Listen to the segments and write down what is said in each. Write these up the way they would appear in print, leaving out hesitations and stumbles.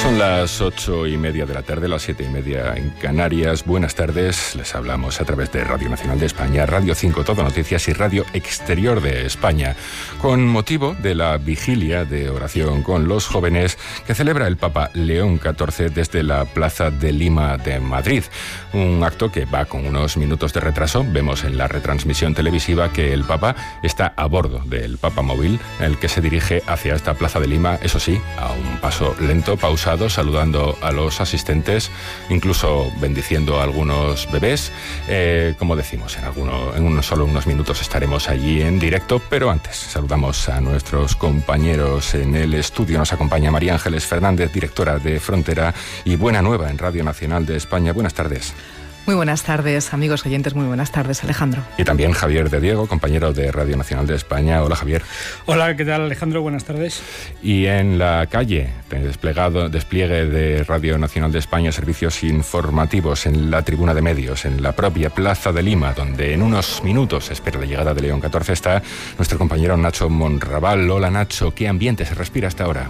Son las 8:30 de la tarde, las 7:30 en Canarias. Buenas tardes, les hablamos a través de Radio Nacional de España, Radio 5 Todo Noticias y Radio Exterior de España, con motivo de la vigilia de oración con los jóvenes que celebra el Papa León XIV desde la Plaza de Lima de Madrid. Un acto que va con unos minutos de retraso. Vemos en la retransmisión televisiva que el Papa está a bordo del Papa Móvil, en el que se dirige hacia esta Plaza de Lima, eso sí, a un paso lento, pausado, saludando a los asistentes, incluso bendiciendo a algunos bebés. Como decimos, solo unos minutos estaremos allí en directo, pero antes saludamos a nuestros compañeros en el estudio. Nos acompaña María Ángeles Fernández, directora de Frontera y Buena Nueva en Radio Nacional de España. Buenas tardes. Muy buenas tardes, amigos oyentes. Muy buenas tardes, Alejandro. Y también Javier de Diego, compañero de Radio Nacional de España. Hola, Javier. Hola, ¿qué tal, Alejandro? Buenas tardes. Y en la calle, despliegue de Radio Nacional de España, servicios informativos en la tribuna de medios, en la propia Plaza de Lima, donde en unos minutos se espera la llegada de León XIV, está nuestro compañero Nacho Monraval. Hola, Nacho. ¿Qué ambiente se respira hasta ahora?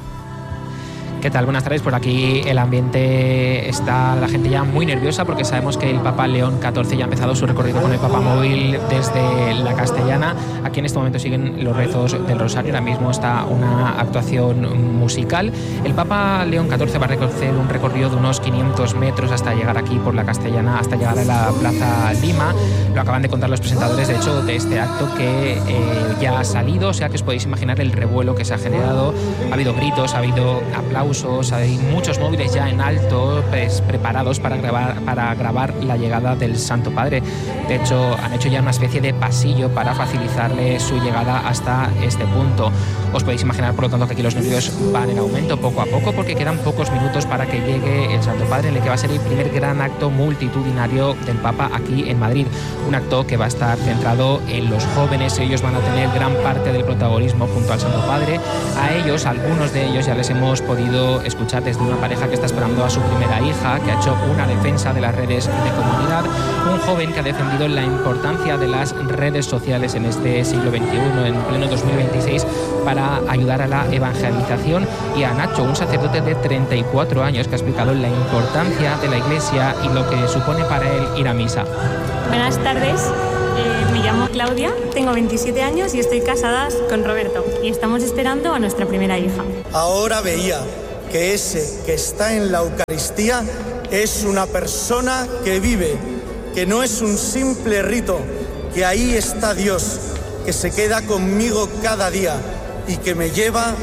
¿Qué tal? Buenas tardes. Por aquí el ambiente está la gente ya muy nerviosa porque sabemos que el Papa León XIV ya ha empezado su recorrido con el Papa Móvil desde la Castellana. Aquí en este momento siguen los rezos del Rosario. Ahora mismo está una actuación musical. El Papa León XIV va a recorrer un recorrido de unos 500 metros hasta llegar aquí por la Castellana, hasta llegar a la Plaza Lima. Lo acaban de contar los presentadores, de hecho, de este acto que ya ha salido. O sea que os podéis imaginar el revuelo que se ha generado. Ha habido gritos, ha habido aplausos. Hay muchos móviles ya en alto, pues, preparados para grabar la llegada del Santo Padre. De hecho, han hecho ya una especie de pasillo para facilitarle su llegada hasta este punto. Os podéis imaginar, por lo tanto, que aquí los nervios van en aumento poco a poco, porque quedan pocos minutos para que llegue el Santo Padre, en el que va a ser el primer gran acto multitudinario del Papa aquí en Madrid. Un acto que va a estar centrado en los jóvenes. Ellos van a tener gran parte del protagonismo junto al Santo Padre. A ellos, algunos de ellos, ya les hemos podido escuchar desde una pareja que está esperando a su primera hija, que ha hecho una defensa de las redes de comunidad, un joven que ha defendido la importancia de las redes sociales en este siglo XXI, en pleno 2026, para ayudar a la evangelización, y a Nacho, un sacerdote de 34 años que ha explicado la importancia de la Iglesia y lo que supone para él ir a misa. Buenas tardes. Me llamo Claudia, tengo 27 años y estoy casada con Roberto y estamos esperando a nuestra primera hija. Ahora veía que ese que está en la Eucaristía es una persona que vive, que no es un simple rito, que ahí está Dios, que se queda conmigo cada día y que me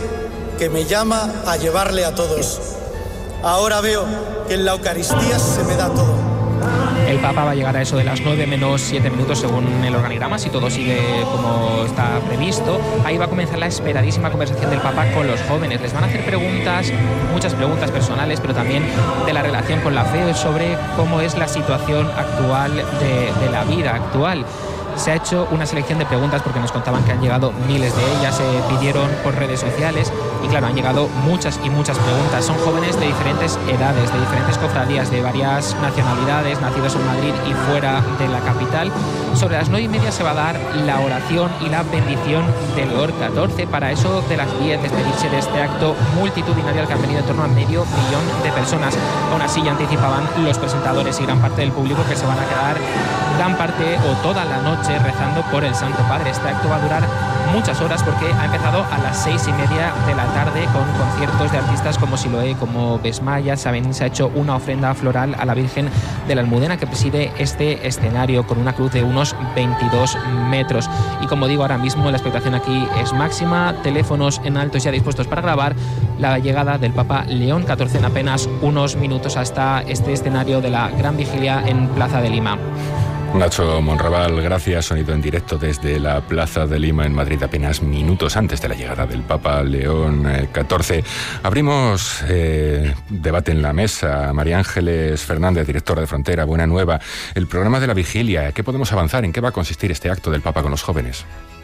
llama a llevarle a todos. Ahora veo que en la Eucaristía se me da todo. El Papa va a llegar a eso de las 9 menos 7 minutos según el organigrama, si todo sigue como está previsto. Ahí va a comenzar la esperadísima conversación del Papa con los jóvenes. Les van a hacer preguntas, muchas preguntas personales, pero también de la relación con la fe, sobre cómo es la situación actual de la vida actual. Se ha hecho una selección de preguntas porque nos contaban que han llegado miles de ellas, se pidieron por redes sociales y claro, han llegado muchas y muchas preguntas. Son jóvenes de diferentes edades, de diferentes cofradías, de varias nacionalidades, nacidos en Madrid y fuera de la capital. Sobre las 9:30 se va a dar la oración y la bendición de León XIV. Para eso de las 10 despedirse de este acto multitudinario al que han venido en torno a 500.000 de personas. Aún así ya anticipaban los presentadores y gran parte del público que se van a quedar gran parte o toda la noche rezando por el Santo Padre. Este acto va a durar muchas horas porque ha empezado a las 6:30 de la tarde con conciertos de artistas como Siloé, como Besmaya. Se ha hecho una ofrenda floral a la Virgen de la Almudena que preside este escenario con una cruz de unos 22 metros. Y como digo, ahora mismo la expectación aquí es máxima, teléfonos en altos ya dispuestos para grabar la llegada del Papa León XIV en apenas unos minutos hasta este escenario de la Gran Vigilia en Plaza de Lima. Nacho Monraval, gracias. Sonido en directo desde la Plaza de Lima en Madrid, apenas minutos antes de la llegada del Papa León XIV. Abrimos debate en la mesa. María Ángeles Fernández, directora de Frontera, Buena Nueva. El programa de la vigilia, ¿qué podemos avanzar? ¿En qué va a consistir este acto del Papa con los jóvenes?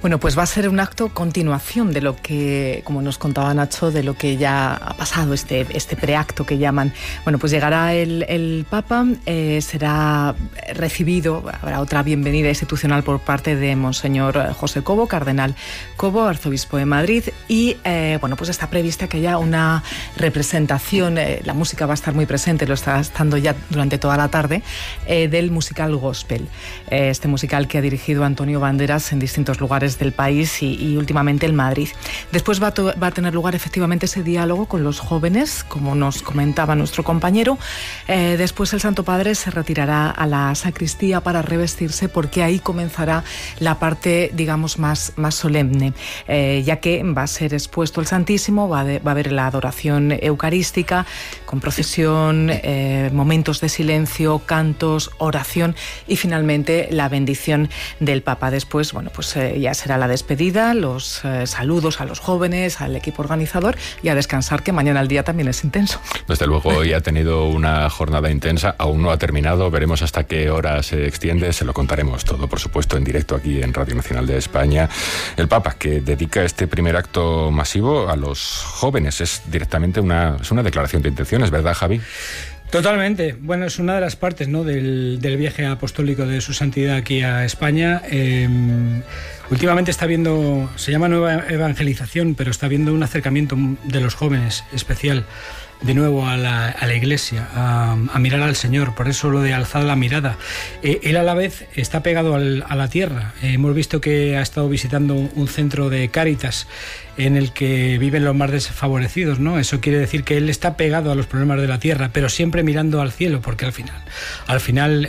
Bueno, pues va a ser un acto continuación de lo que, como nos contaba Nacho, de lo que ya ha pasado, este preacto que llaman. Bueno, pues llegará el Papa, será recibido, habrá otra bienvenida institucional por parte de Monseñor José Cobo, Cardenal Cobo, arzobispo de Madrid, y bueno, pues está prevista que haya una representación, la música va a estar muy presente, lo está estando ya durante toda la tarde, del musical Gospel, este musical que ha dirigido Antonio Banderas en distintos lugares del país y últimamente en Madrid. Después va a tener lugar efectivamente ese diálogo con los jóvenes, como nos comentaba nuestro compañero. Después el Santo Padre se retirará a la sacristía para revestirse, porque ahí comenzará la parte, digamos, más solemne, ya que va a ser expuesto el Santísimo, va a haber la adoración eucarística con procesión, momentos de silencio, cantos, oración y finalmente la bendición del Papa. Después, bueno, pues ya será la despedida, los saludos a los jóvenes, al equipo organizador y a descansar, que mañana el día también es intenso. Desde luego, hoy ha tenido una jornada intensa, aún no ha terminado, veremos hasta qué hora se extiende, se lo contaremos todo, por supuesto, en directo aquí en Radio Nacional de España. El Papa, que dedica este primer acto masivo a los jóvenes, es directamente una declaración de intenciones, ¿verdad, Javi? Totalmente. Bueno, es una de las partes, ¿no?, del viaje apostólico de su santidad aquí a España. Últimamente está viendo, se llama nueva evangelización, pero está viendo un acercamiento de los jóvenes especial, de nuevo a la Iglesia, a mirar al Señor. Por eso lo de alzar la mirada. Él a la vez está pegado a la tierra. Hemos visto que ha estado visitando un centro de Cáritas en el que viven los más desfavorecidos, ¿no? Eso quiere decir que él está pegado a los problemas de la tierra, pero siempre mirando al cielo, porque al final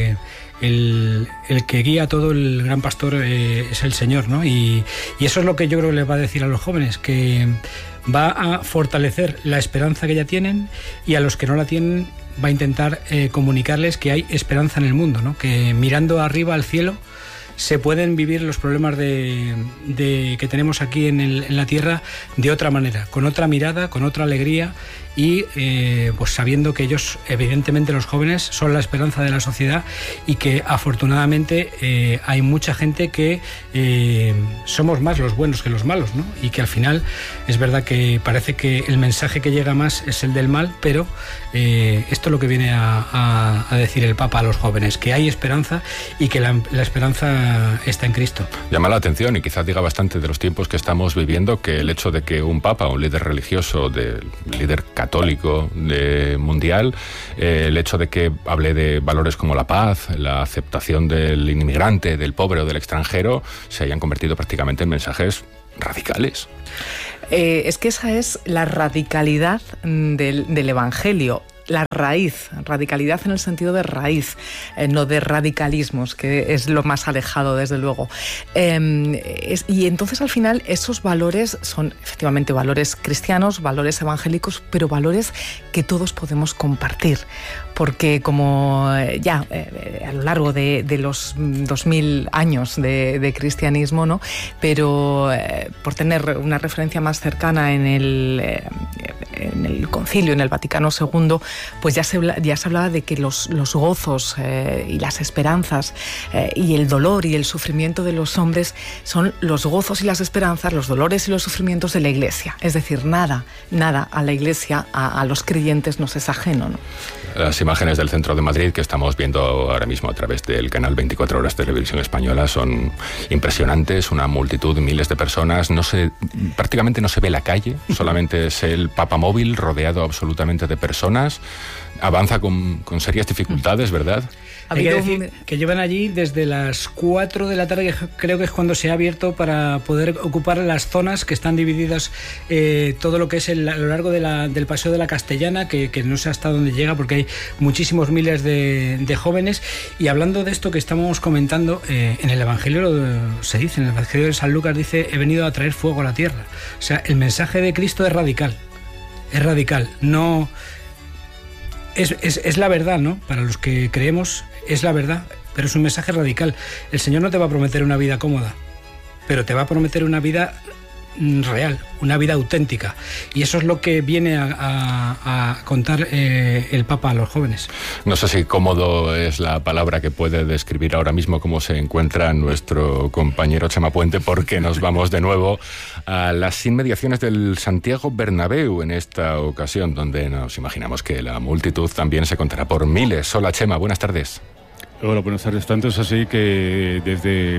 el que guía todo, el gran pastor, es el Señor, ¿no? Y eso es lo que yo creo que les va a decir a los jóvenes, que va a fortalecer la esperanza que ya tienen, y a los que no la tienen va a intentar comunicarles que hay esperanza en el mundo, ¿no? Que mirando arriba al cielo se pueden vivir los problemas que tenemos aquí en la tierra de otra manera, con otra mirada, con otra alegría, y pues sabiendo que ellos, evidentemente los jóvenes, son la esperanza de la sociedad, y que afortunadamente hay mucha gente que somos más los buenos que los malos, ¿no? Y que al final es verdad que parece que el mensaje que llega más es el del mal, pero esto es lo que viene a decir el Papa a los jóvenes, que hay esperanza y que la esperanza está en Cristo. Llama la atención, y quizás diga bastante de los tiempos que estamos viviendo, que el hecho de que un Papa, un líder religioso, líder católico mundial, el hecho de que hable de valores como la paz, la aceptación del inmigrante, del pobre o del extranjero, se hayan convertido prácticamente en mensajes radicales. Es que esa es la radicalidad del Evangelio. La raíz, radicalidad en el sentido de raíz, no de radicalismos, que es lo más alejado, desde luego. Y entonces, al final, esos valores son efectivamente valores cristianos, valores evangélicos, pero valores que todos podemos compartir. Porque como ya a lo largo de los 2000 años de cristianismo, ¿no?, pero por tener una referencia más cercana en el concilio, en el Vaticano II, pues ya se hablaba de que los gozos y las esperanzas y el dolor y el sufrimiento de los hombres son los gozos y las esperanzas, los dolores y los sufrimientos de la Iglesia. Es decir, nada a la Iglesia, a los creyentes, nos es ajeno, ¿no? Las imágenes del centro de Madrid que estamos viendo ahora mismo a través del canal 24 Horas de Televisión Española son impresionantes, una multitud, miles de personas, prácticamente no se ve la calle, solamente es el Papa móvil rodeado absolutamente de personas, avanza con serias dificultades, ¿verdad? Hay que decir que llevan allí desde las 4 de la tarde, que creo que es cuando se ha abierto para poder ocupar las zonas que están divididas, todo lo que es a lo largo del Paseo de la Castellana, que no sé hasta dónde llega, porque hay muchísimos miles de jóvenes. Y hablando de esto que estamos comentando, en el Evangelio se dice, en el Evangelio de San Lucas dice: he venido a traer fuego a la tierra. O sea, el mensaje de Cristo es radical, no... Es la verdad, ¿no? Para los que creemos es la verdad, pero es un mensaje radical. El Señor no te va a prometer una vida cómoda, pero te va a prometer una vida real, una vida auténtica. Y eso es lo que viene a contar el Papa a los jóvenes. No sé si cómodo es la palabra que puede describir ahora mismo cómo se encuentra nuestro compañero Chema Puente, porque nos vamos de nuevo a las inmediaciones del Santiago Bernabéu en esta ocasión, donde nos imaginamos que la multitud también se contará por miles. Hola Chema, buenas tardes. Hola, buenas tardes. Tanto es así que desde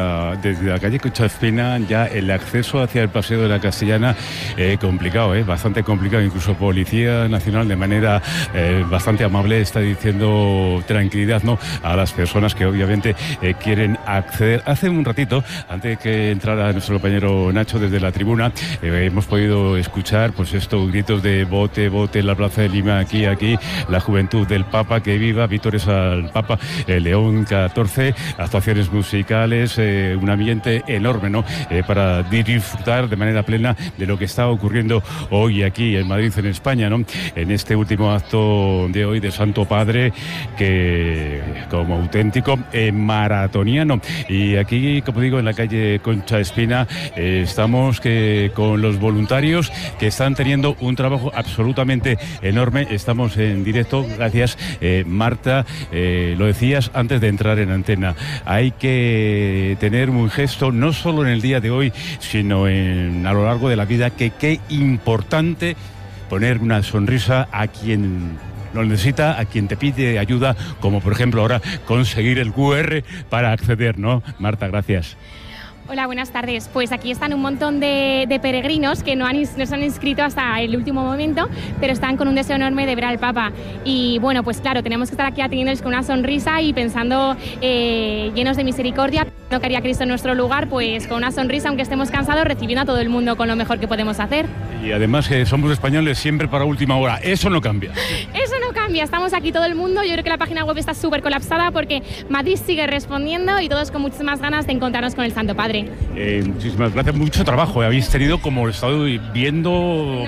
la calle Concha Espina ya el acceso hacia el Paseo de la Castellana complicado, bastante complicado. Incluso Policía Nacional de manera bastante amable está diciendo tranquilidad, ¿no?, a las personas que obviamente quieren acceder. Hace un ratito, antes de que entrara nuestro compañero Nacho desde la tribuna, hemos podido escuchar pues estos gritos de vote, vote en la Plaza de Lima, aquí, la juventud del Papa, que viva, vítores al Papa. León XIV, actuaciones musicales, un ambiente enorme, ¿no?, para disfrutar de manera plena de lo que está ocurriendo hoy aquí en Madrid, en España, ¿no?, en este último acto de hoy de Santo Padre, que como auténtico maratoniano. Y aquí, como digo, en la calle Concha Espina, estamos con los voluntarios que están teniendo un trabajo absolutamente enorme. Estamos en directo, gracias Marta, lo decías antes de entrar en antena, hay que tener un gesto no solo en el día de hoy, sino a lo largo de la vida, que qué importante poner una sonrisa a quien lo necesita, a quien te pide ayuda, como por ejemplo ahora conseguir el QR para acceder, ¿no? Marta, gracias. Hola, buenas tardes. Pues aquí están un montón de peregrinos que no se han inscrito hasta el último momento, pero están con un deseo enorme de ver al Papa. Y bueno, pues claro, tenemos que estar aquí atendiéndoles con una sonrisa y pensando llenos de misericordia, no que haría Cristo en nuestro lugar, pues con una sonrisa, aunque estemos cansados, recibiendo a todo el mundo con lo mejor que podemos hacer. Y además que somos españoles siempre para última hora, eso no cambia. Eso no cambia, estamos aquí todo el mundo. Yo creo que la página web está súper colapsada porque Madrid sigue respondiendo y todos con muchísimas ganas de encontrarnos con el Santo Padre. Muchísimas gracias, mucho trabajo habéis tenido, como lo he estado viendo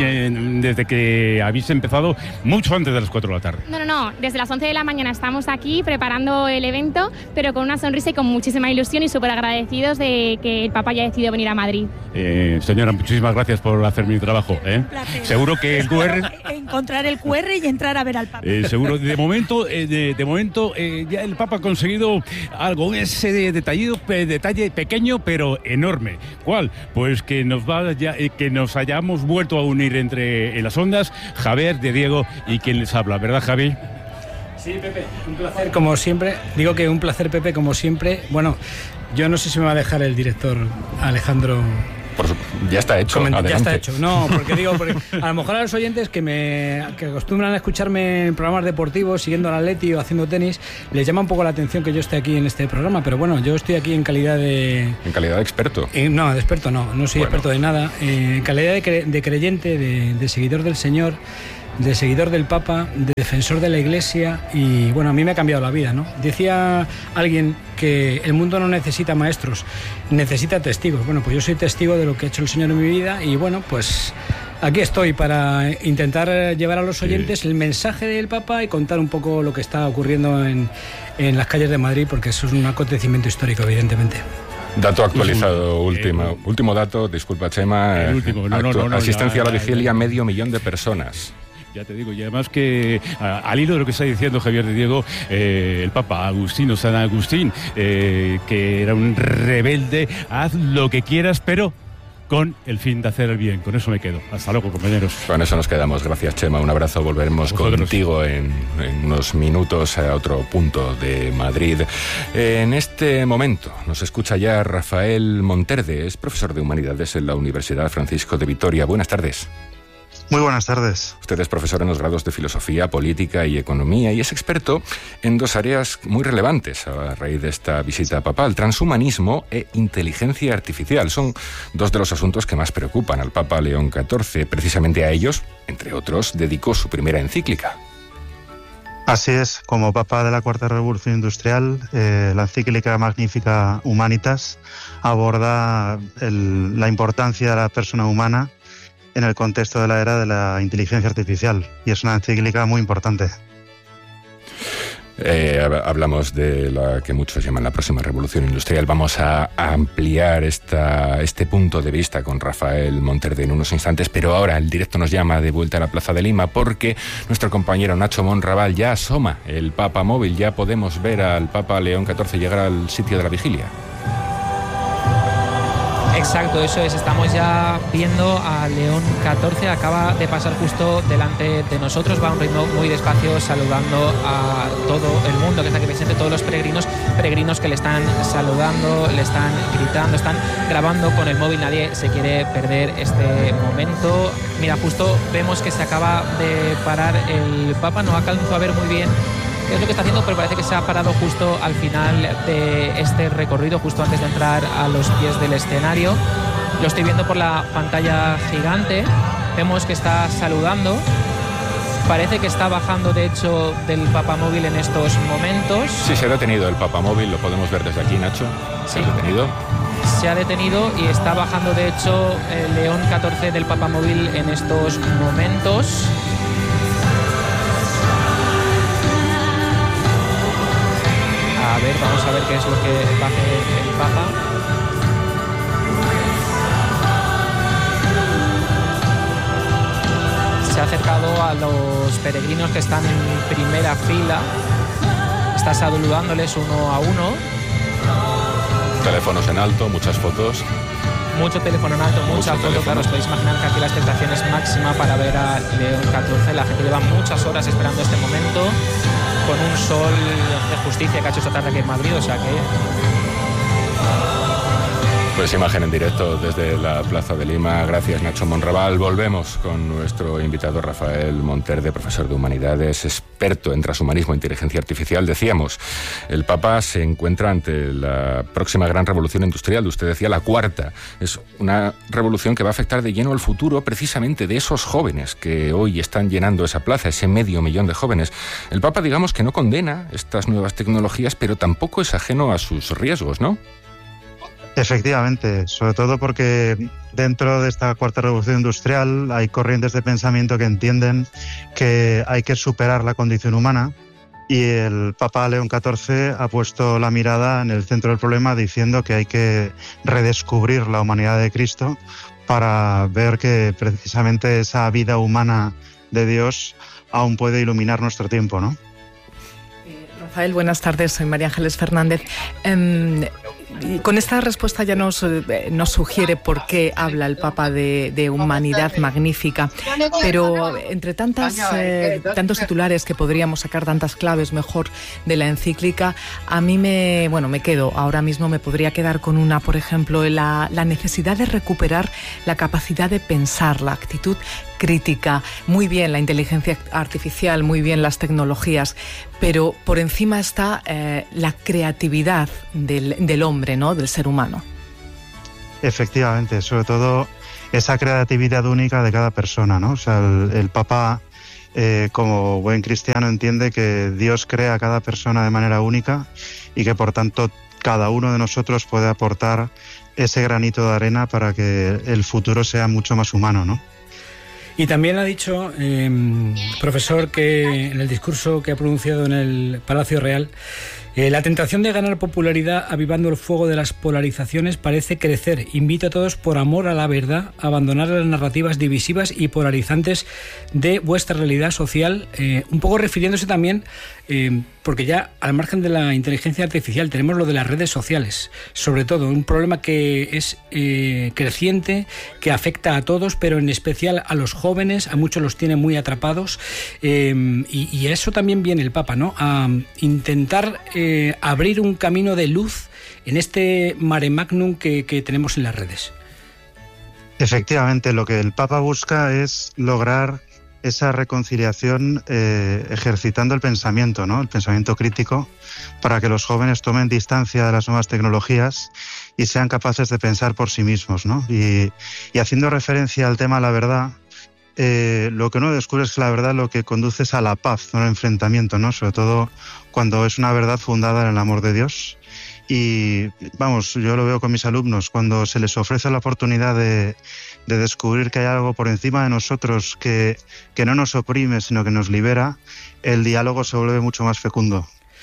desde que habéis empezado, mucho antes de las 4 de la tarde. No, desde las 11 de la mañana estamos aquí preparando el evento, pero con una sonrisa y con muchísima ilusión y súper agradecidos de que el Papa haya decidido venir a Madrid. Señora, muchísimas gracias por hacer mi trabajo. Seguro que el QR... Encontrar el QR y entrar a ver al Papa. Seguro, de momento ya el Papa ha conseguido algo, ese detalle pequeño pero enorme. ¿Cuál? Pues que nos hayamos vuelto a unir en las ondas, Javier, de Diego y quien les habla, ¿verdad, Javi? Sí, Pepe, un placer como siempre. Digo que un placer, Pepe, como siempre. Bueno, yo no sé si me va a dejar el director Alejandro. Ya está hecho. Ya está hecho. No, porque a lo mejor a los oyentes que acostumbran a escucharme en programas deportivos, siguiendo al Atleti o haciendo tenis, les llama un poco la atención que yo esté aquí en este programa. Pero bueno, yo estoy aquí en calidad de... ¿En calidad de experto? No, de experto no soy experto de nada. En calidad de creyente, de seguidor del Señor, de seguidor del Papa, de defensor de la Iglesia. Y bueno, a mí me ha cambiado la vida, ¿no? Decía alguien que el mundo no necesita maestros, necesita testigos. Bueno, pues yo soy testigo de lo que ha hecho el Señor en mi vida y bueno, pues aquí estoy para intentar llevar a los oyentes el mensaje del Papa y contar un poco lo que está ocurriendo en las calles de Madrid, porque eso es un acontecimiento histórico, evidentemente. Dato actualizado, último dato, disculpa Chema, asistencia a la vigilia, 500.000 de personas. Ya te digo, y además que al hilo de lo que está diciendo Javier de Diego, el Papa Agustino, San Agustín, que era un rebelde, haz lo que quieras, pero con el fin de hacer el bien. Con eso me quedo. Hasta luego, compañeros. Con eso nos quedamos. Gracias, Chema. Un abrazo. Volveremos contigo en unos minutos a otro punto de Madrid. En este momento nos escucha ya Rafael Monterde. Es profesor de Humanidades en la Universidad Francisco de Vitoria. Buenas tardes. Muy buenas tardes. Usted es profesor en los grados de Filosofía, Política y Economía y es experto en dos áreas muy relevantes a raíz de esta visita papal: transhumanismo e inteligencia artificial. Son dos de los asuntos que más preocupan al Papa León XIV. Precisamente a ellos, entre otros, dedicó su primera encíclica. Así es, como Papa de la Cuarta Revolución Industrial, la encíclica Magnificat Humanitas aborda la importancia de la persona humana en el contexto de la era de la inteligencia artificial, y es una encíclica muy importante. Hablamos de la que muchos llaman la próxima revolución industrial. Vamos a ampliar este punto de vista con Rafael Monterde en unos instantes, pero ahora el directo nos llama de vuelta a la Plaza de Lima porque nuestro compañero Nacho Monraval ya asoma el Papa móvil. Ya podemos ver al Papa León XIV llegar al sitio de la vigilia. Exacto, eso es. Estamos ya viendo a León XIV. Acaba de pasar justo delante de nosotros. Va a un ritmo muy despacio, saludando a todo el mundo que está aquí presente, todos los peregrinos que le están saludando, le están gritando, están grabando con el móvil. Nadie se quiere perder este momento. Mira, justo vemos que se acaba de parar el Papa. No alcanzo a ver muy bien qué es lo que está haciendo, pero parece que se ha parado justo al final de este recorrido, justo antes de entrar a los pies del escenario. Lo estoy viendo por la pantalla gigante. Vemos que está saludando. Parece que está bajando, de hecho, del papamóvil en estos momentos. Sí, se ha detenido el papamóvil, lo podemos ver desde aquí, Nacho. Sí. ¿Se ha detenido? Se ha detenido y está bajando, de hecho, el León XIV del papamóvil en estos momentos. A ver, vamos a ver qué es lo que va a hacer el Papa. Se ha acercado a los peregrinos que están en primera fila. Está saludándoles uno a uno. Teléfonos en alto, muchas fotos. Mucho teléfono en alto, mucha foto. Claro, os podéis imaginar que aquí la expectación es máxima para ver a León XIV. La gente lleva muchas horas esperando este momento, con un sol de justicia que ha hecho esta tarde aquí en Madrid, o sea que... Pues imagen en directo desde la Plaza de Lima. Gracias, Nacho Monraval. Volvemos con nuestro invitado Rafael Monterde, profesor de Humanidades, experto en transhumanismo e inteligencia artificial. Decíamos, el Papa se encuentra ante la próxima gran revolución industrial. Usted decía la cuarta. Es una revolución que va a afectar de lleno al futuro precisamente de esos jóvenes que hoy están llenando esa plaza, ese 500.000 de jóvenes. El Papa, digamos que no condena estas nuevas tecnologías, pero tampoco es ajeno a sus riesgos, ¿no? Efectivamente, sobre todo porque dentro de esta cuarta revolución industrial hay corrientes de pensamiento que entienden que hay que superar la condición humana, y el Papa León XIV ha puesto la mirada en el centro del problema, diciendo que hay que redescubrir la humanidad de Cristo para ver que precisamente esa vida humana de Dios aún puede iluminar nuestro tiempo, ¿no? Rafael, buenas tardes. Soy María Ángeles Fernández. Con esta respuesta ya nos sugiere por qué habla el Papa de humanidad magnífica, pero entre tantos titulares que podríamos sacar, tantas claves mejor de la encíclica, a mí me quedo, ahora mismo me podría quedar con una, por ejemplo, la necesidad de recuperar la capacidad de pensar, la actitud crítica. Muy bien la inteligencia artificial, muy bien las tecnologías, pero por encima está la creatividad del hombre, ¿no? Del ser humano. Efectivamente, sobre todo esa creatividad única de cada persona, ¿no? O sea, el Papa, como buen cristiano, entiende que Dios crea a cada persona de manera única y que por tanto cada uno de nosotros puede aportar ese granito de arena para que el futuro sea mucho más humano, ¿no? Y también ha dicho, profesor, que en el discurso que ha pronunciado en el Palacio Real, la tentación de ganar popularidad avivando el fuego de las polarizaciones parece crecer. Invito a todos, por amor a la verdad, a abandonar las narrativas divisivas y polarizantes de vuestra realidad social, un poco refiriéndose también, porque ya al margen de la inteligencia artificial tenemos lo de las redes sociales, sobre todo un problema que es creciente, que afecta a todos, pero en especial a los jóvenes, a muchos los tiene muy atrapados, y a eso también viene el Papa, ¿no? A intentar abrir un camino de luz en este mare magnum que tenemos en las redes. Efectivamente, lo que el Papa busca es lograr esa reconciliación ejercitando el pensamiento, ¿no? El pensamiento crítico, para que los jóvenes tomen distancia de las nuevas tecnologías y sean capaces de pensar por sí mismos, ¿no? Y haciendo referencia al tema de la verdad, lo que uno descubre es que la verdad lo que conduce es a la paz, no al enfrentamiento, ¿no? Sobre todo cuando es una verdad fundada en el amor de Dios. Y vamos, yo lo veo con mis alumnos, cuando se les ofrece la oportunidad de descubrir que hay algo por encima de nosotros que no nos oprime, sino que nos libera, el diálogo se vuelve mucho más fecundo.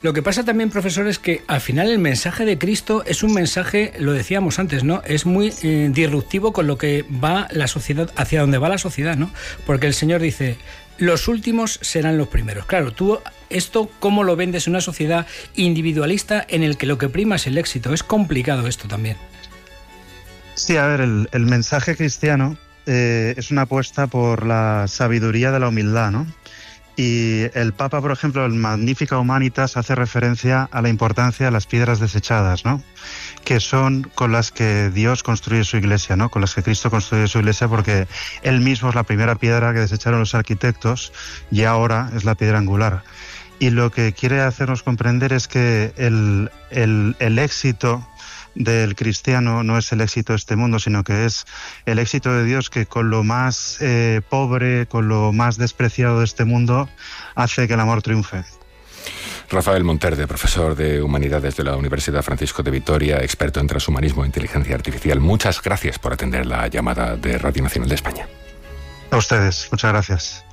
Lo que pasa también, profesor, es que al final el mensaje de Cristo es un mensaje, lo decíamos antes, ¿no? Es muy disruptivo con lo que va la sociedad, hacia donde va la sociedad, ¿no? Porque el Señor dice, los últimos serán los primeros. Claro, tú esto, ¿cómo lo vendes en una sociedad individualista en el que lo que prima es el éxito? Es complicado esto también. Sí, a ver, el mensaje cristiano es una apuesta por la sabiduría de la humildad, ¿no? Y el Papa, por ejemplo, el Magnificat Humanitas hace referencia a la importancia de las piedras desechadas, ¿no? Que son con las que Dios construye su iglesia, ¿no? Con las que Cristo construye su iglesia, porque Él mismo es la primera piedra que desecharon los arquitectos y ahora es la piedra angular. Y lo que quiere hacernos comprender es que el éxito del cristiano no es el éxito de este mundo, sino que es el éxito de Dios, que con lo más pobre, con lo más despreciado de este mundo, hace que el amor triunfe. Rafael Monterde, profesor de Humanidades de la Universidad Francisco de Vitoria, experto en transhumanismo e inteligencia artificial. Muchas gracias por atender la llamada de Radio Nacional de España. A ustedes, muchas gracias.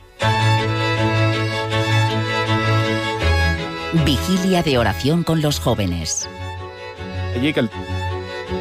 Vigilia de oración con los jóvenes. Allí que el